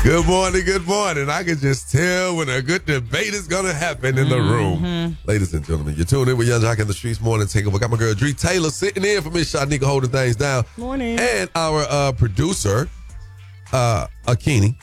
Good morning, good morning. I can just tell when a good debate is going to happen in the room. Ladies and gentlemen, you're tuned in with Young Jock in the Streets Morning Takeover. Got my girl Dree Taylor sitting in for Miss Shanika holding things down. Morning. And our producer, Akini,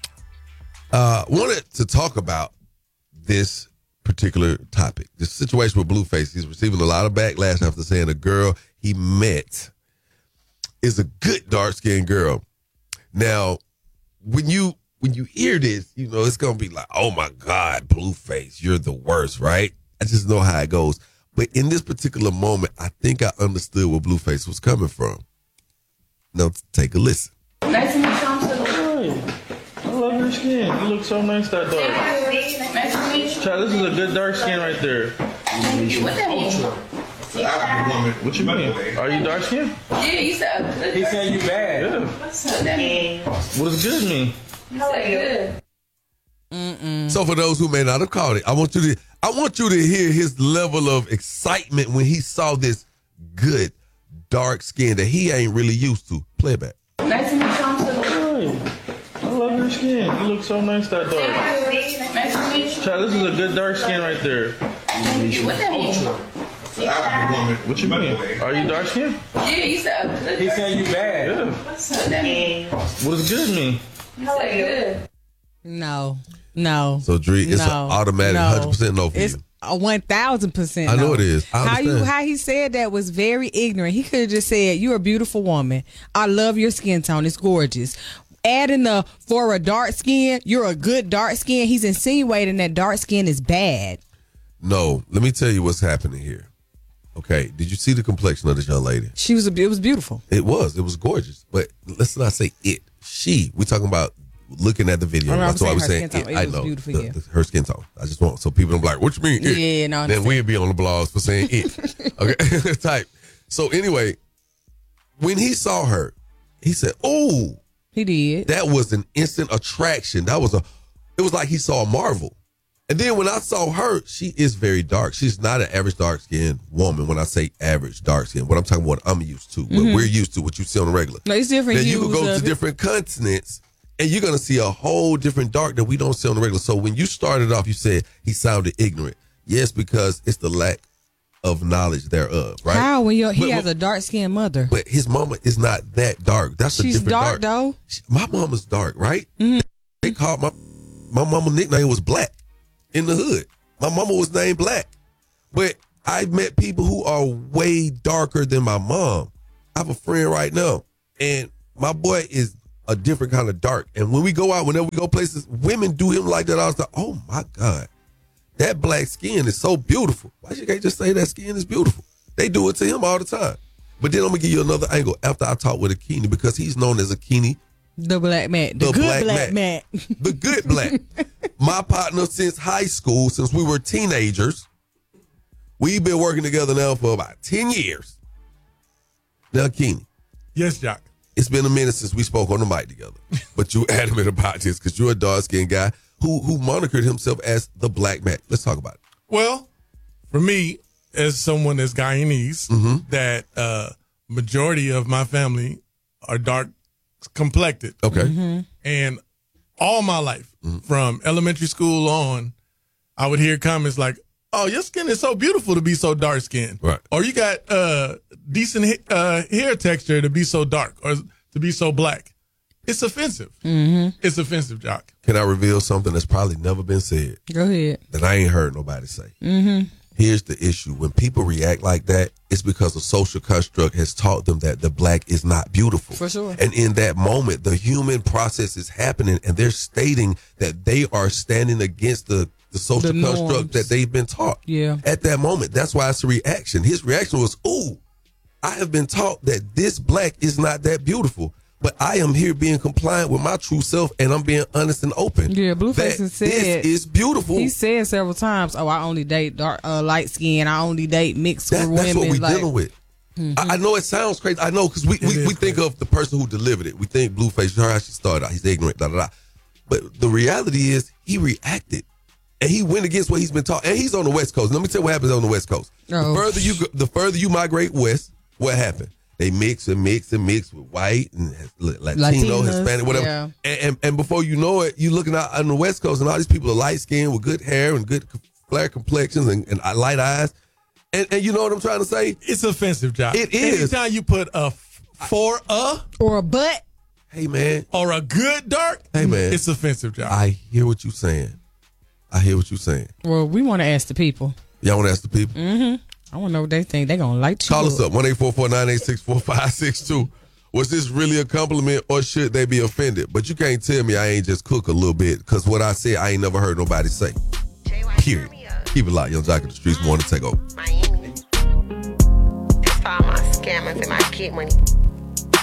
wanted to talk about this particular topic. This situation with Blueface. He's receiving a lot of backlash after saying the girl he met is a good dark-skinned girl. Now, when you hear this, you know, it's going to be like, oh, my God, Blueface, you're the worst, right? I just know how it goes. But in this particular moment, I think I understood where Blueface was coming from. Now, take a listen. Nice to meet you. I'm so I love your skin. You look so nice that dark. nice to meet you. Child, this is a good dark skin right there. Thank you. What that mean? What you mean? Are you dark skin? Yeah, you said. He said you bad. Yeah. What that mean? What does good mean? You said good. So for those who may not have caught it, I want you to hear his level of excitement when he saw this good dark skin that he ain't really used to. Play it back. Nice to meet you. I'm so I love your skin. You look so nice that dark. nice to meet you. Child, this is a good dark skin right there. Thank you. What that mean? What you mean? Are you dark skin? Yeah, you said. He said you bad. Yeah. What that mean? What does good mean? You said good. No. So Dree, it's an automatic 100% no for It's you. a 1,000% no. I know it is. I understand. How he said that was very ignorant. He could have just said, "You're a beautiful woman. I love your skin tone. It's gorgeous." Adding the for a dark skin, you're a good dark skin. He's insinuating that dark skin is bad. No, let me tell you what's happening here. Okay, did you see the complexion of this young lady? It was beautiful. It was gorgeous. But let's not say it. We're talking about looking at the video. That's why I was saying it. I know her skin tone. I just want so people don't be like, what you mean it? Yeah, no. Then we'd be on the blogs for saying it. Okay, type. So anyway, when he saw her, he said, "Oh." He did. That was an instant attraction. It was like he saw a marvel. And then when I saw her, she is very dark. She's not an average dark-skinned woman. When I say average dark-skinned, what I'm talking about, I'm used to. What we're used to, what you see on the regular. No, it's different. Then you can go to different continents, and you're going to see a whole different dark that we don't see on the regular. So when you started off, you said he sounded ignorant. Yes, because it's the lack of knowledge therereof, right? How when he has a dark-skinned mother? But his mama is not that dark. She's a different dark. Though. My mama's dark, right? They called my mama nickname was Black in the hood. My mama was named Black. But I met people who are way darker than my mom. I have a friend right now, and my boy is a different kind of dark. And when we go out, whenever we go places, women do him like that. I was like, oh my God, that black skin is so beautiful. Why you can't just say that skin is beautiful? They do it to him all the time. But then I'm going to give you another angle after I talk with Akini, because he's known as Akini. The black man. The good black man. The good black. My partner since high school, since we were teenagers. We've been working together now for about 10 years. Now, Akini. Yes, Jock. It's been a minute since we spoke on the mic together. But you adamant about this because you're a dark-skinned guy who monikered himself as the black man. Let's talk about it. Well, for me, as someone that's Guyanese, that majority of my family are dark complected. Okay. And all my life, from elementary school on, I would hear comments like, "Oh, your skin is so beautiful to be so dark skinned," right? Or you got decent hair texture to be so dark or to be so black. It's offensive. It's offensive, Jock. Can I reveal something that's probably never been said? Go ahead. That I ain't heard nobody say. Here's the issue. When people react like that, it's because the social construct has taught them that the black is not beautiful. For sure. And in that moment, the human process is happening, and they're stating that they are standing against the social construct that they've been taught. Yeah. At that moment, that's why it's a reaction. His reaction was, "Ooh, I have been taught that this black is not that beautiful. But I am here being compliant with my true self, and I'm being honest and open." Yeah, Blueface has said this is beautiful. He said several times, "Oh, I only date dark, light skin. I only date mixed women." That's what we're dealing with. I know it sounds crazy. I know, because we think of the person who delivered it. We think Blueface, how she started out. He's ignorant, da da da. But the reality is, he reacted, and he went against what he's been taught. And he's on the West Coast. Let me tell you what happens on the West Coast. The further you migrate west, what happened? They mix with white and Latino, Latinas, Hispanic, whatever. yeah. And before you know it, you looking out on the West Coast and all these people are light skinned with good hair and good flare complexions and light eyes. And you know what I'm trying to say? It's offensive, Josh. It is. Anytime you put or a butt. Hey, man. or a good dark, Hey, man. it's offensive, Josh. I hear what you're saying. Well, we want to ask the people. Y'all want to ask the people? I want to know what they think. They going to like you. Call us up, 1-844-986-4562. Was this really a compliment or should they be offended? But you can't tell me I ain't just cook a little bit because what I said, I ain't never heard nobody say. Period. Keep it locked. Young Jock in the streets. Morning take over. Miami. That's for all my scammers and my kid money.